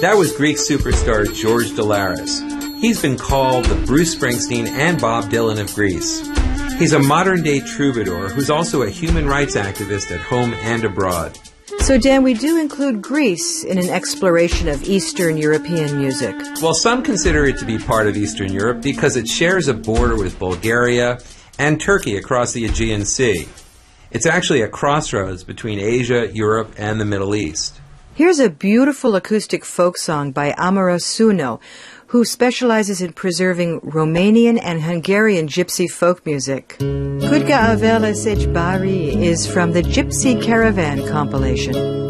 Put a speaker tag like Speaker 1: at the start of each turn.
Speaker 1: That was Greek superstar George Delaris. He's been called the Bruce Springsteen and Bob Dylan of Greece. He's a modern-day troubadour who's also a human rights activist at home and abroad.
Speaker 2: So, Dan, we do include Greece in an exploration of Eastern European music.
Speaker 1: Well, some consider it to be part of Eastern Europe because it shares a border with Bulgaria and Turkey across the Aegean Sea. It's actually a crossroads between Asia, Europe, and the Middle East.
Speaker 2: Here's a beautiful acoustic folk song by Amaros Suno, who specializes in preserving Romanian and Hungarian gypsy folk music. Kudga Avela Sejbari is from the Gypsy Caravan compilation.